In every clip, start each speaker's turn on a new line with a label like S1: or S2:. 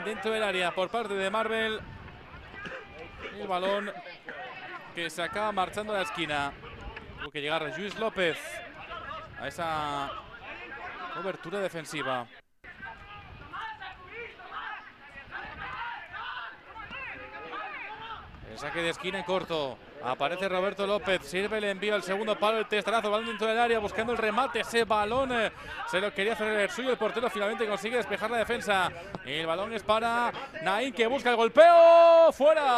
S1: dentro del área por parte de Marvel. El balón que se acaba marchando a la esquina. Tuvo que llegar Lluís López a esa cobertura defensiva. El saque de esquina en corto. Aparece Roberto López, sirve el envío al segundo palo, el testarazo, balón dentro del área, buscando el remate. Ese balón se lo quería hacer el suyo, el portero finalmente consigue despejar la defensa. El balón es para Naín, que busca el golpeo.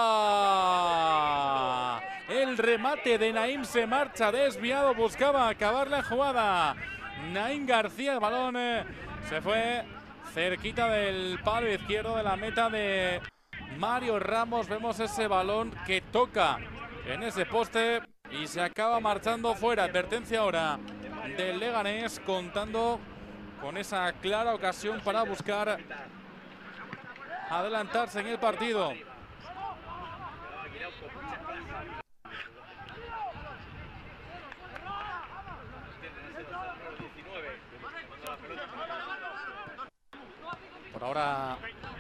S1: ¡Fuera! El remate de Naín se marcha desviado, buscaba acabar la jugada. Naín García, el balón se fue cerquita del palo izquierdo de la meta de Mario Ramos. Vemos ese balón que toca en ese poste y se acaba marchando fuera. Advertencia ahora del Leganés, contando con esa clara ocasión para buscar adelantarse en el partido. Por ahora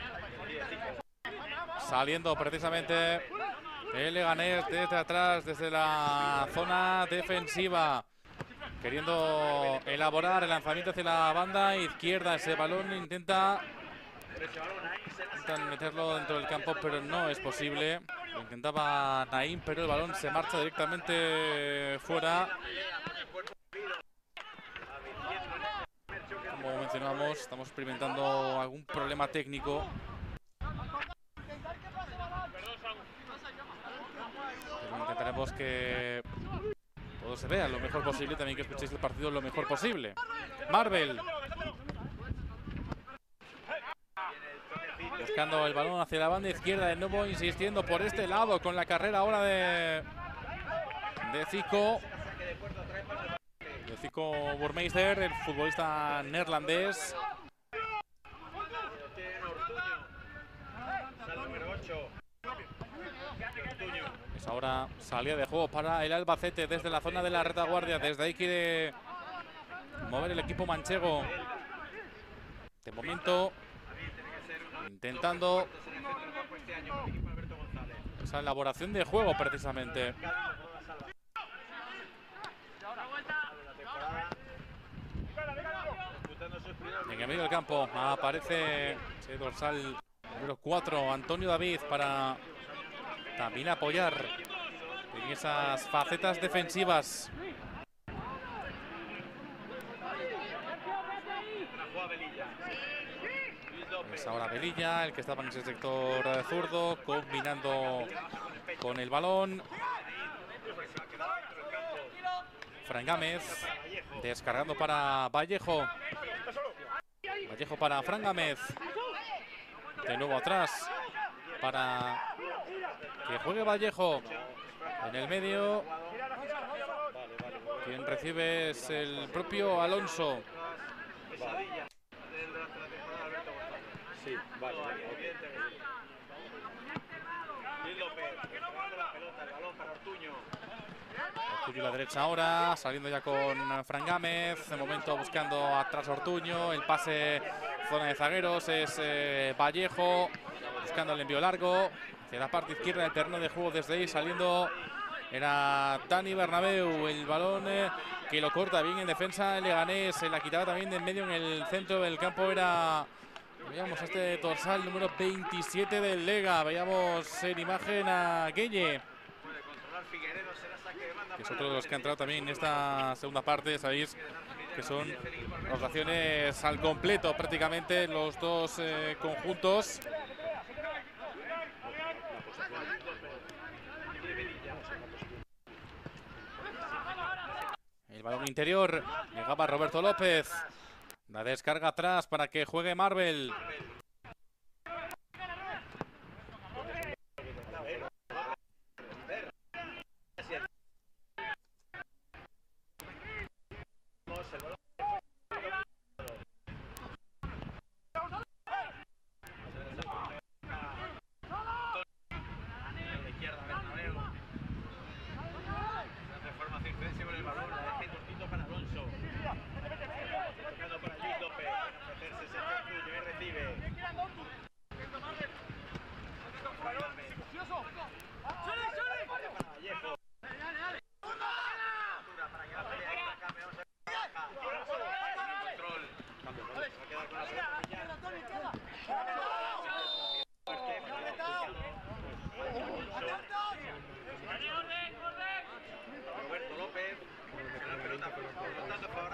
S1: saliendo precisamente el Leganés desde atrás, desde la zona defensiva, queriendo elaborar el lanzamiento hacia la banda izquierda. Ese balón intentan meterlo dentro del campo, pero no es posible. Lo intentaba Naín, pero el balón se marcha directamente fuera. Como mencionamos, estamos experimentando algún problema técnico. Pero intentaremos que todo se vea lo mejor posible, también que escuchéis el partido lo mejor posible. Marvel buscando el balón hacia la banda izquierda, de nuevo insistiendo por este lado con la carrera ahora de Zico. De Zico Burmeister, el futbolista neerlandés. Es ahora salida de juego para el Albacete desde la zona de la retaguardia. Desde ahí quiere mover el equipo manchego. De momento intentando esa elaboración de juego precisamente. En el medio del campo aparece ese dorsal número 4, Antonio David, para también apoyar en esas facetas defensivas. Es ahora Velilla el que estaba en ese sector zurdo, combinando con el balón. Fran Gámez descargando para Vallejo. Vallejo para Fran Gámez. De nuevo atrás para que juegue Vallejo. En el medio quien recibe es el propio Alonso. Sí, vale. Ortuño a la derecha ahora, saliendo ya con Fran Gámez. De momento buscando atrás Ortuño. El pase zona de zagueros es Vallejo, buscando el envío largo hacia la parte izquierda del terreno de juego. Desde ahí saliendo era Dani Bernabéu. El balón que lo corta bien en defensa el Leganés. Se la quitaba también de en medio en el centro del campo. Veíamos este dorsal número 27 del Lega. Veíamos en imagen a Gueye, que es otro de los que ha entrado también en esta segunda parte. Sabéis que son rotaciones al completo prácticamente los dos conjuntos. El balón interior, llegaba Roberto López. La descarga atrás para que juegue Marvel.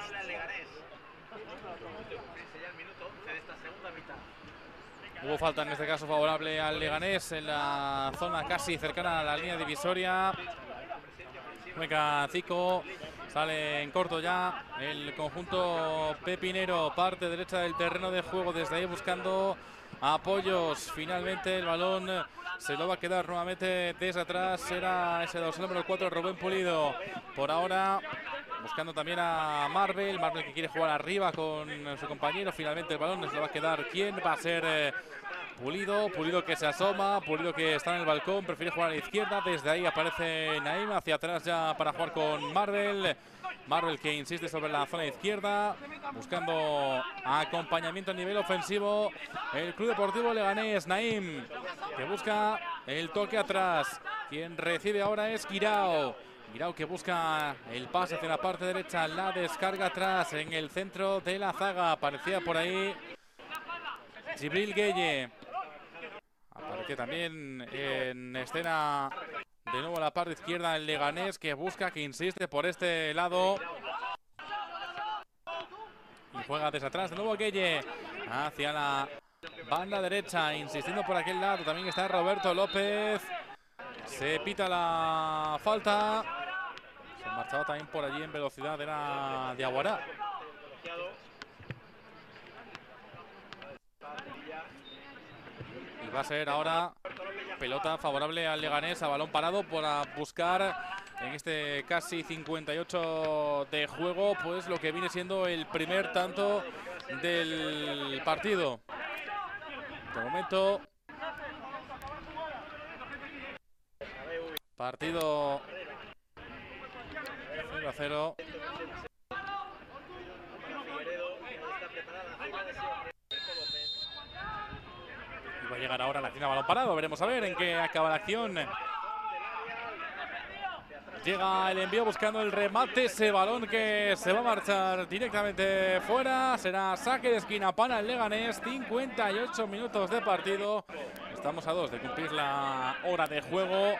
S1: Hubo falta en este caso favorable al Leganés en la zona casi cercana a la línea divisoria. Juega Zico, sale en corto ya el conjunto pepinero, parte derecha del terreno de juego, desde ahí buscando apoyos. Finalmente el balón se lo va a quedar nuevamente desde atrás, era ese dorsal número 4, Rubén Pulido. Por ahora buscando también a Marvel que quiere jugar arriba con su compañero. Finalmente el balón se lo va a quedar. ¿Quién va a ser? Pulido que se asoma, Pulido que está en el balcón, prefiere jugar a la izquierda. Desde ahí aparece Naim hacia atrás ya para jugar con Marvel que insiste sobre la zona izquierda, buscando acompañamiento a nivel ofensivo. El Club Deportivo Leganés, Naim, que busca el toque atrás. Quien recibe ahora es Guirao. Guirao que busca el pase hacia la parte derecha, la descarga atrás en el centro de la zaga. Aparecía por ahí Djibril Gueye. Aparece también en escena de nuevo la parte izquierda el Leganés, que busca, que insiste por este lado. Y juega desde atrás de nuevo Gueye hacia la banda derecha, insistiendo por aquel lado. También está Roberto López. Se pita la falta. Se marchaba también por allí en velocidad, era Diaguará. Y va a ser ahora pelota favorable al Leganés, a balón parado, para buscar en este casi 58 de juego, pues lo que viene siendo el primer tanto del partido. De momento, partido 0-0. Y va a llegar ahora la acción a balón parado. Veremos a ver en qué acaba la acción. Llega el envío buscando el remate. Ese balón que se va a marchar directamente fuera. Será saque de esquina para el Leganés. 58 minutos de partido. Estamos a 2 de cumplir la hora de juego.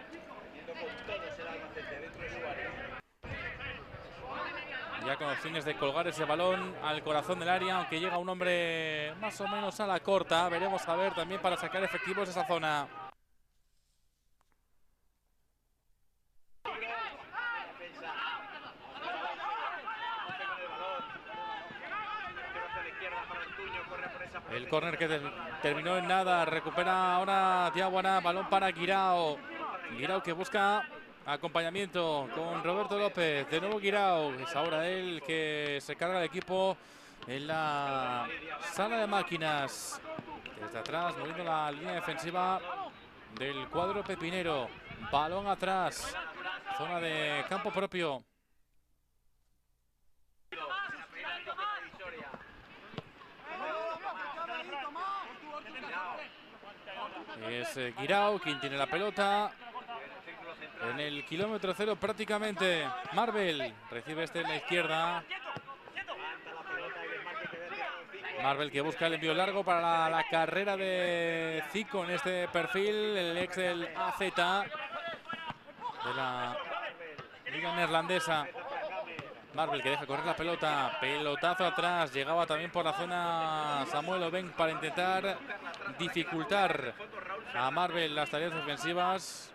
S1: Ya con opciones de colgar ese balón al corazón del área, aunque llega un hombre más o menos a la corta. Veremos a ver también para sacar efectivos esa zona. El córner que terminó en nada. Recupera ahora Diaguará. Balón para Guirao. Guirao que busca acompañamiento con Roberto López. De nuevo Guirao. Es ahora él que se carga el equipo en la sala de máquinas. Desde atrás, moviendo la línea defensiva del cuadro pepinero. Balón atrás. Zona de campo propio. Es Guirao quien tiene la pelota en el kilómetro cero prácticamente. Marvel recibe este en la izquierda. Marvel que busca el envío largo para la carrera de Zico en este perfil, el ex del AZ de la liga neerlandesa. Marvel que deja correr la pelota, pelotazo atrás, llegaba también por la zona Samuel Oben para intentar dificultar a Marvel las tareas ofensivas.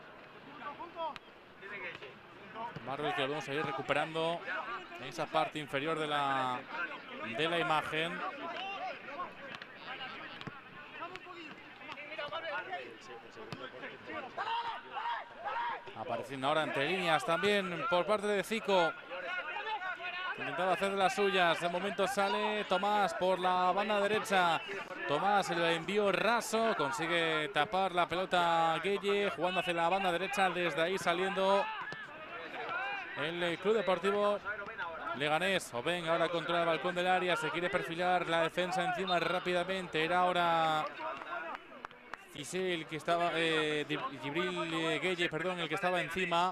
S1: Marvel que lo vamos a ir recuperando en esa parte inferior de la imagen. Apareciendo ahora entre líneas también por parte de Zico. Intentaba hacer de las suyas. De momento sale Tomás por la banda derecha. Tomás, el envío raso. Consigue tapar la pelota Gueye. Jugando hacia la banda derecha. Desde ahí saliendo el Club Deportivo Leganés. Oben ahora controla el balcón del área. Se quiere perfilar la defensa encima rápidamente. Era ahora Cisel que estaba. Djibril Gueye, perdón, el que estaba encima.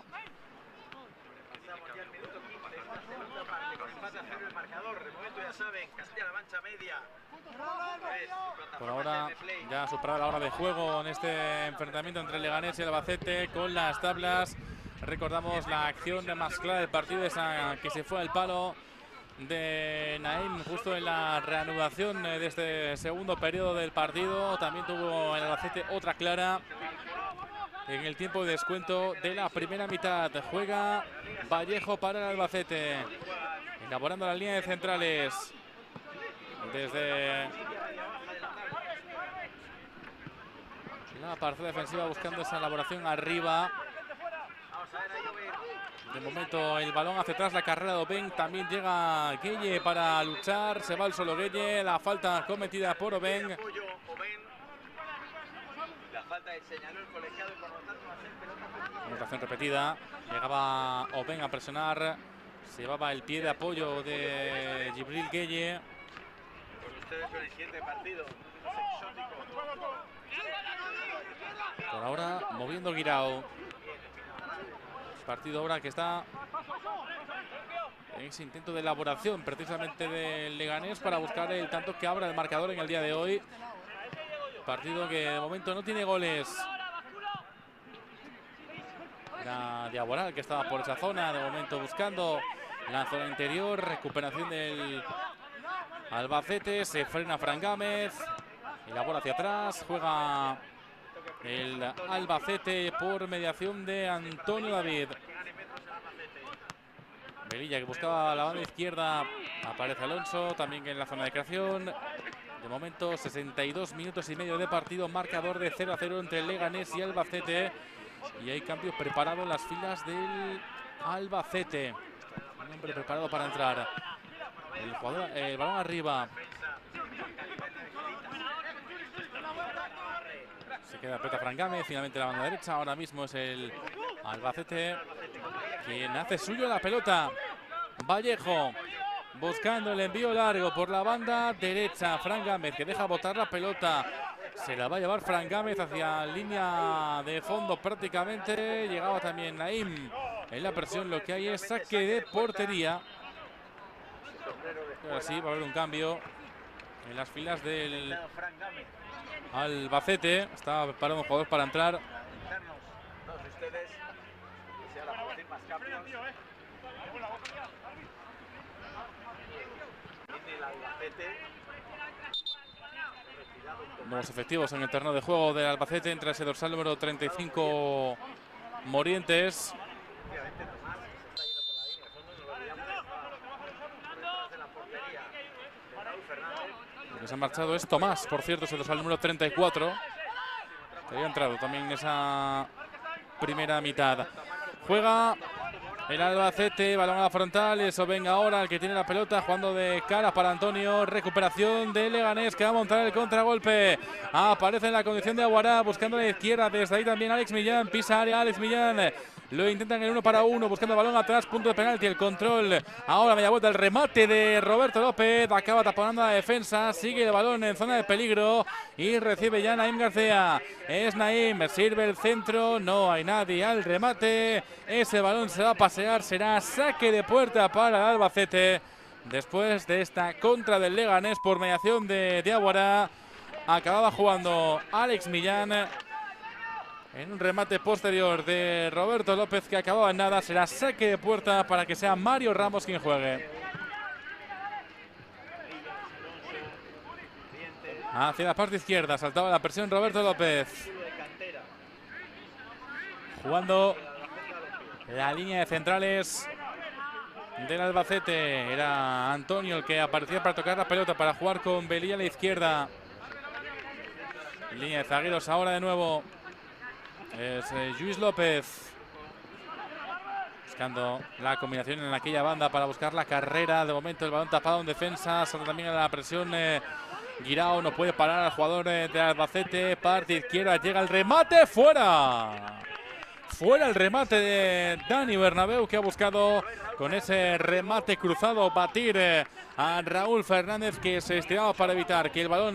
S1: Por ahora ya superada la hora de juego en este enfrentamiento entre el Leganés y el Albacete con las tablas. Recordamos la acción más clara del partido, esa que se fue al palo de Naim justo en la reanudación de este segundo periodo del partido. También tuvo el Albacete otra clara en el tiempo de descuento de la primera mitad. Juega Vallejo para el Albacete, elaborando la línea de centrales desde la parte defensiva, buscando esa elaboración arriba. De momento el balón hacia atrás, la carrera de Oben. También llega Gueye para luchar. Se va el solo Gueye. La falta cometida por Oben. La falta señaló el colegiado y por lo tanto va a ser pelota. Anotación repetida. Llegaba Oben a presionar. Se llevaba el pie de apoyo de Jibril Gueye.
S2: Con ustedes con el siguiente partido.
S1: Por ahora moviendo Guirao. Partido ahora que está en ese intento de elaboración precisamente del Leganés para buscar el tanto que abra el marcador en el día de hoy. Partido que de momento no tiene goles. Era Diaboral que estaba por esa zona, de momento buscando la zona interior. Recuperación del Albacete, se frena Fran Gámez, elabora hacia atrás, juega el Albacete por mediación de Antonio David. Velilla que buscaba la banda izquierda, aparece Alonso también en la zona de creación. De momento 62 minutos y medio de partido, marcador de 0-0 entre Leganés y Albacete. Y hay cambios preparados en las filas del Albacete. Un hombre preparado para entrar. El balón arriba. Se queda Preta Fran Gámez, finalmente la banda derecha. Ahora mismo es el Albacete quien hace suyo la pelota. Vallejo buscando el envío largo por la banda derecha. Fran Gámez que deja botar la pelota. Se la va a llevar Fran Gámez hacia línea de fondo prácticamente. Llegaba también Naim en la presión. Lo que hay es saque de portería. Ahora sí va a haber un cambio en las filas del Albacete. Está preparado un jugador para entrar. Nuevos efectivos en el terreno de juego del Albacete. Entra ese dorsal número 35, Morientes. Lo que se ha marchado es Tomás, por cierto, ese dorsal número 34, que había entrado también en esa primera mitad. Juega el Albacete, balón a la frontal, eso venga ahora el que tiene la pelota, jugando de cara para Antonio. Recuperación de Leganés que va a montar el contragolpe. Aparece en la condición de Aguará, buscando a la izquierda, desde ahí también Alex Millán, pisa área Alex Millán. Lo intentan en el 1-1, buscando el balón atrás, punto de penalti, el control. Ahora media vuelta, el remate de Roberto López, acaba taponando la defensa, sigue el balón en zona de peligro y recibe ya Naim García. Es Naim, sirve el centro, no hay nadie al remate. Ese balón se va a pasear, será saque de puerta para el Albacete. Después de esta contra del Leganés por mediación de Diaguara, acababa jugando Alex Millán. En un remate posterior de Roberto López que acababa en nada, será saque de puerta para que sea Mario Ramos quien juegue. Hacia la parte izquierda, saltaba la presión Roberto López. Jugando la línea de centrales del Albacete. Era Antonio el que aparecía para tocar la pelota, para jugar con Velilla a la izquierda. Línea de zagueros ahora de nuevo. Es Luis López buscando la combinación en aquella banda para buscar la carrera. De momento el balón tapado en defensa, sale también a la presión Guirao, no puede parar al jugador de Albacete. Parte izquierda, llega el remate, fuera. Fuera el remate de Dani Bernabéu, que ha buscado con ese remate cruzado batir a Raúl Fernández, que se estiraba para evitar que el balón